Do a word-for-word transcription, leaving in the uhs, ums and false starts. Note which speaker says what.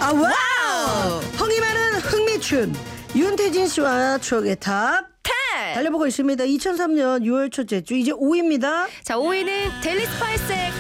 Speaker 1: 아 와우. 흥이 많은 흥미춘 윤태진 씨와 추억의 탑
Speaker 2: 텐!
Speaker 1: 달려보고 있습니다. 이천삼 년 유월 첫째 주 이제 오 위입니다.
Speaker 2: 자, 오 위는 델리 스파이스의